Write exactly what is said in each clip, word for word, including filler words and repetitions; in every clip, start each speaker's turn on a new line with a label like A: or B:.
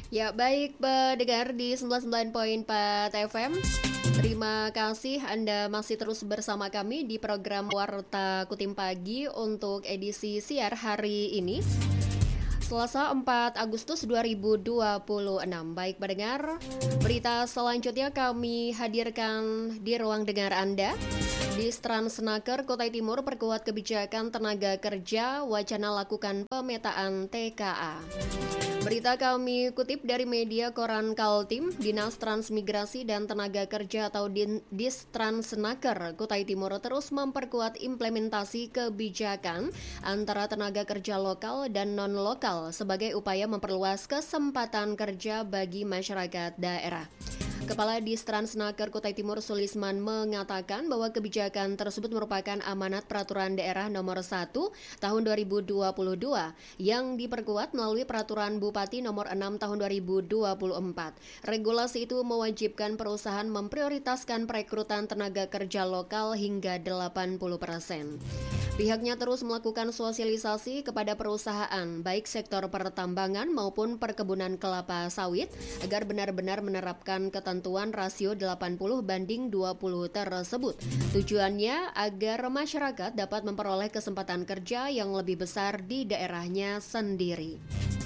A: Ya, baik pendengar di sembilan puluh sembilan koma empat F M. Terima kasih Anda masih terus bersama kami di program Warta Kutim Pagi untuk edisi siar hari ini, Selasa empat Agustus dua ribu dua puluh enam. Baik pendengar, berita selanjutnya kami hadirkan di ruang dengar Anda. Di Stransnaker Kutai Timur perkuat kebijakan tenaga kerja, wacana lakukan pemetaan T K A. Berita kami kutip dari media koran Kaltim. Dinas Transmigrasi dan Tenaga Kerja atau Distransnaker Kutai Timur terus memperkuat implementasi kebijakan antara tenaga kerja lokal dan non-lokal sebagai upaya memperluas kesempatan kerja bagi masyarakat daerah. Kepala Distransnaker Kutai Timur Sulisman mengatakan bahwa kebijakan tersebut merupakan amanat Peraturan Daerah Nomor satu Tahun dua ribu dua puluh dua yang diperkuat melalui Peraturan Bupati Nomor enam Tahun dua ribu dua puluh empat. Regulasi itu mewajibkan perusahaan memprioritaskan perekrutan tenaga kerja lokal hingga delapan puluh persen. Pihaknya terus melakukan sosialisasi kepada perusahaan, baik sektor pertambangan maupun perkebunan kelapa sawit, agar benar-benar menerapkan ketentuan rasio delapan puluh banding dua puluh tersebut. Tujuannya agar masyarakat dapat memperoleh kesempatan kerja yang lebih besar di daerahnya sendiri.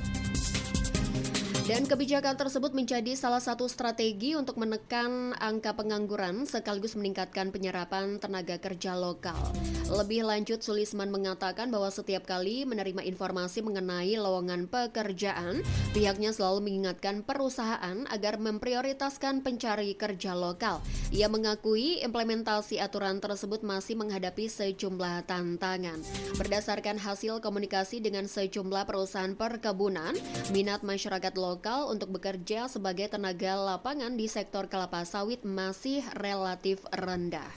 A: Dan kebijakan tersebut menjadi salah satu strategi untuk menekan angka pengangguran sekaligus meningkatkan penyerapan tenaga kerja lokal. Lebih lanjut, Sulisman mengatakan bahwa setiap kali menerima informasi mengenai lowongan pekerjaan, pihaknya selalu mengingatkan perusahaan agar memprioritaskan pencari kerja lokal. Ia mengakui implementasi aturan tersebut masih menghadapi sejumlah tantangan. Berdasarkan hasil komunikasi dengan sejumlah perusahaan perkebunan, minat masyarakat lokal lokal untuk bekerja sebagai tenaga lapangan di sektor kelapa sawit masih relatif rendah,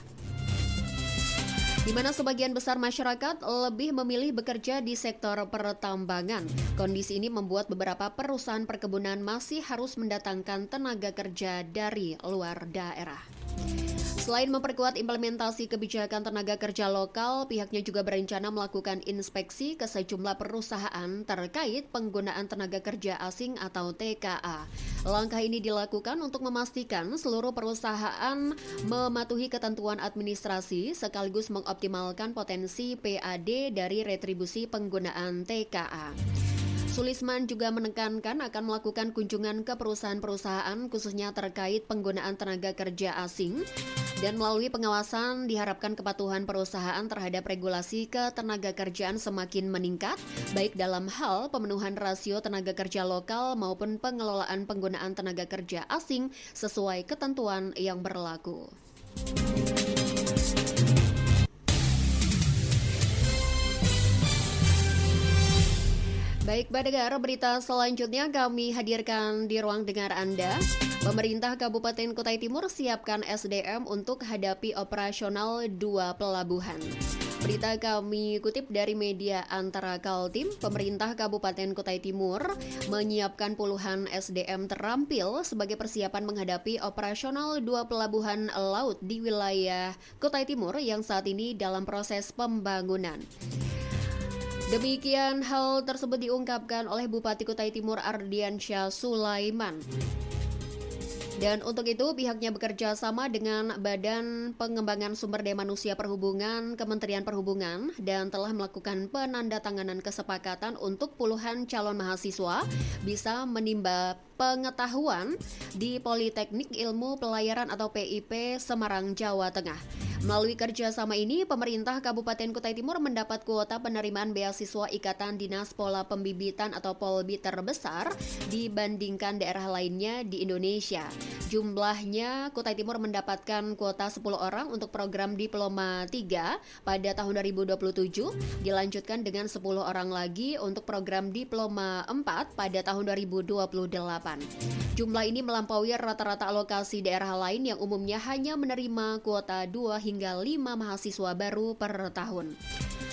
A: di mana sebagian besar masyarakat lebih memilih bekerja di sektor pertambangan. Kondisi ini membuat beberapa perusahaan perkebunan masih harus mendatangkan tenaga kerja dari luar daerah. Selain memperkuat implementasi kebijakan tenaga kerja lokal, pihaknya juga berencana melakukan inspeksi ke sejumlah perusahaan terkait penggunaan tenaga kerja asing atau T K A. Langkah ini dilakukan untuk memastikan seluruh perusahaan mematuhi ketentuan administrasi sekaligus mengoptimalkan potensi P A D dari retribusi penggunaan T K A. Sulisman juga menekankan akan melakukan kunjungan ke perusahaan-perusahaan khususnya terkait penggunaan tenaga kerja asing, dan melalui pengawasan diharapkan kepatuhan perusahaan terhadap regulasi ketenaga kerjaan semakin meningkat, baik dalam hal pemenuhan rasio tenaga kerja lokal maupun pengelolaan penggunaan tenaga kerja asing sesuai ketentuan yang berlaku. Baik, pendengar, berita selanjutnya kami hadirkan di ruang dengar Anda. Pemerintah Kabupaten Kutai Timur siapkan S D M untuk hadapi operasional dua pelabuhan. Berita kami kutip dari media Antara Kaltim. Pemerintah Kabupaten Kutai Timur menyiapkan puluhan S D M terampil sebagai persiapan menghadapi operasional dua pelabuhan laut di wilayah Kutai Timur yang saat ini dalam proses pembangunan. Demikian hal tersebut diungkapkan oleh Bupati Kutai Timur Ardiansyah Sulaiman. Dan untuk itu pihaknya bekerja sama dengan Badan Pengembangan Sumber Daya Manusia Perhubungan, Kementerian Perhubungan, dan telah melakukan penandatanganan kesepakatan untuk puluhan calon mahasiswa bisa menimba pengetahuan di Politeknik Ilmu Pelayaran atau P I P Semarang, Jawa Tengah. Melalui kerjasama ini, pemerintah Kabupaten Kutai Timur mendapat kuota penerimaan beasiswa Ikatan Dinas Pola Pembibitan atau Polbi terbesar dibandingkan daerah lainnya di Indonesia. Jumlahnya, Kutai Timur mendapatkan kuota sepuluh orang untuk program Diploma tiga pada tahun dua ribu dua puluh tujuh, dilanjutkan dengan sepuluh orang lagi untuk program Diploma empat pada tahun dua ribu dua puluh delapan. Jumlah ini melampaui rata-rata alokasi daerah lain yang umumnya hanya menerima kuota dua hingga lima mahasiswa baru per tahun.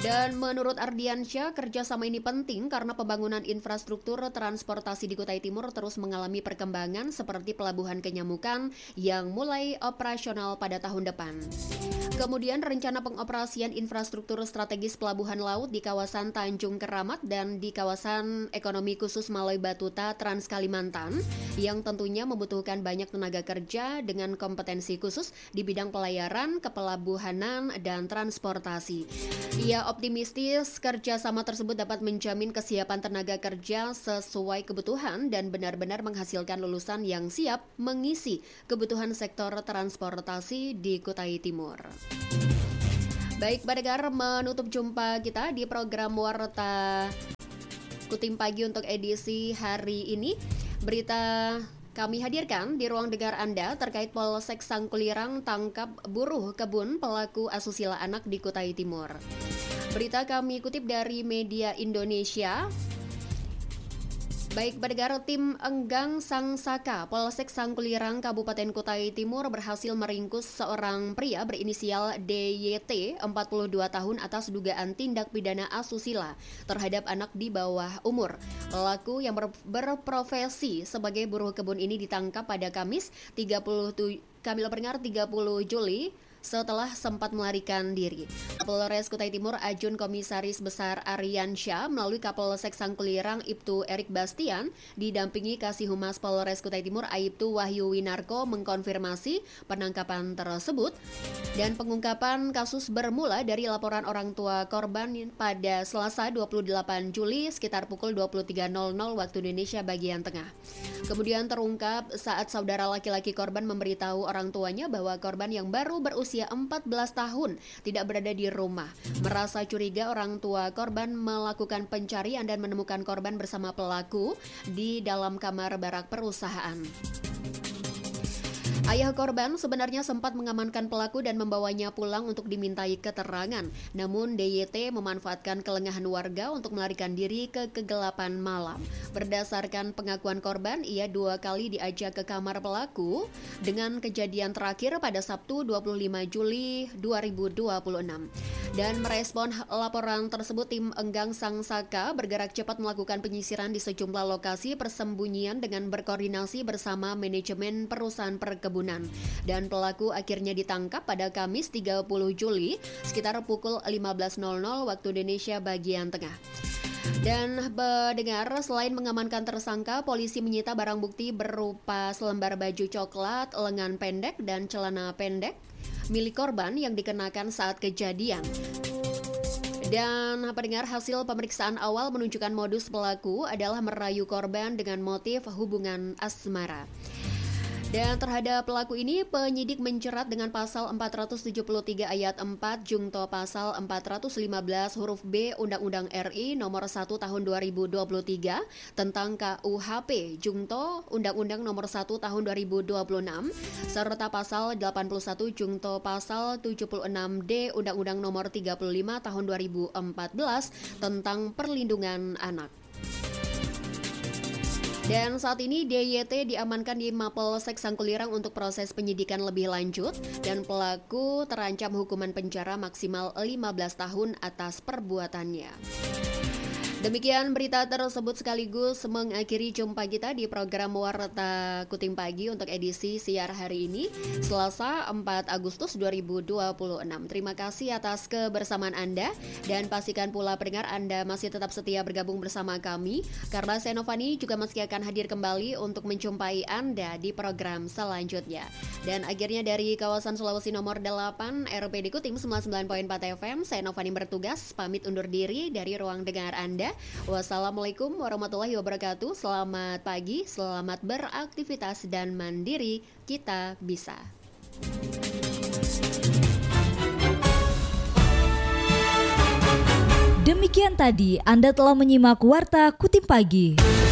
A: Dan menurut Ardiansyah, kerjasama ini penting karena pembangunan infrastruktur transportasi di Kutai Timur terus mengalami perkembangan seperti Pelabuhan Kenyamukan yang mulai operasional pada tahun depan. Kemudian rencana pengoperasian infrastruktur strategis pelabuhan laut di kawasan Tanjung Keramat dan di kawasan ekonomi khusus Maloi Batuta Trans Kalimantan yang tentunya membutuhkan banyak tenaga kerja dengan kompetensi khusus di bidang pelayaran, kepelabuhanan, dan transportasi. Ia optimistis kerjasama tersebut dapat menjamin kesiapan tenaga kerja sesuai kebutuhan dan benar-benar menghasilkan lulusan yang siap mengisi kebutuhan sektor transportasi di Kutai Timur. Baik, pendengar, menutup jumpa kita di program Warta Kutim Pagi untuk edisi hari ini. Berita kami hadirkan di ruang dengar Anda terkait Polsek Sangkulirang tangkap buruh kebun pelaku asusila anak di Kutai Timur. Berita kami kutip dari media Indonesia. Baik, pendengar, tim Enggang Sang Saka Polsek Sangkulirang Kabupaten Kutai Timur berhasil meringkus seorang pria berinisial D Y T, empat puluh dua tahun atas dugaan tindak pidana asusila terhadap anak di bawah umur. Pelaku yang ber- berprofesi sebagai buruh kebun ini ditangkap pada Kamis tiga puluh tujuh Kamil Peringar tiga puluh Juli setelah sempat melarikan diri. Kapolres Kutai Timur Ajun Komisaris Besar Ardiansyah melalui Kapolsek Sangkulirang Ibtu Erik Bastian didampingi Kasih Humas Polres Kutai Timur Aibtu Wahyu Winarko mengkonfirmasi penangkapan tersebut dan pengungkapan kasus bermula dari laporan orang tua korban pada Selasa dua puluh delapan Juli sekitar pukul dua puluh tiga nol nol waktu Indonesia bagian tengah. Kemudian terungkap saat saudara laki-laki korban memberitahu orang tuanya bahwa korban yang baru berusia empat belas tahun tidak berada di rumah. Merasa curiga, orang tua korban melakukan pencarian dan menemukan korban bersama pelaku di dalam kamar barak perusahaan. Ayah korban sebenarnya sempat mengamankan pelaku dan membawanya pulang untuk dimintai keterangan. Namun D Y T memanfaatkan kelengahan warga untuk melarikan diri ke kegelapan malam. Berdasarkan pengakuan korban, ia dua kali diajak ke kamar pelaku dengan kejadian terakhir pada Sabtu dua puluh lima Juli dua ribu dua puluh enam. Dan merespon laporan tersebut, tim Enggang Sang Saka bergerak cepat melakukan penyisiran di sejumlah lokasi persembunyian dengan berkoordinasi bersama manajemen perusahaan perkebunan. Dan pelaku akhirnya ditangkap pada Kamis tiga puluh Juli sekitar pukul lima belas nol nol waktu Indonesia bagian tengah. Dan pendengar, selain mengamankan tersangka, polisi menyita barang bukti berupa selembar baju coklat, lengan pendek, dan celana pendek milik korban yang dikenakan saat kejadian. Dan pendengar, hasil pemeriksaan awal menunjukkan modus pelaku adalah merayu korban dengan motif hubungan asmara. Dan terhadap pelaku ini, penyidik menjerat dengan pasal empat ratus tujuh puluh tiga ayat empat jungto pasal empat ratus lima belas huruf B Undang-Undang R I nomor satu tahun dua ribu dua puluh tiga tentang K U H P jungto Undang-Undang nomor satu tahun dua ribu dua puluh enam serta pasal delapan puluh satu jungto pasal tujuh puluh enam D Undang-Undang nomor tiga puluh lima tahun dua ribu empat belas tentang perlindungan anak. Dan saat ini D Y T diamankan di Mapolsek Sangkulirang untuk proses penyidikan lebih lanjut dan pelaku terancam hukuman penjara maksimal lima belas tahun atas perbuatannya. Demikian berita tersebut sekaligus mengakhiri jumpa kita di program Warta Kutim Pagi untuk edisi siar hari ini, Selasa empat Agustus dua ribu dua puluh enam. Terima kasih atas kebersamaan Anda dan pastikan pula pendengar Anda masih tetap setia bergabung bersama kami karena saya Novani juga masih akan hadir kembali untuk menjumpai Anda di program selanjutnya. Dan akhirnya dari kawasan Sulawesi nomor delapan R P D Kutim sembilan puluh sembilan koma empat F M, saya Novani bertugas pamit undur diri dari ruang dengar Anda. Wassalamualaikum warahmatullahi wabarakatuh. Selamat pagi, selamat beraktivitas dan mandiri, kita bisa.
B: Demikian tadi Anda telah menyimak Warta Kutim Pagi.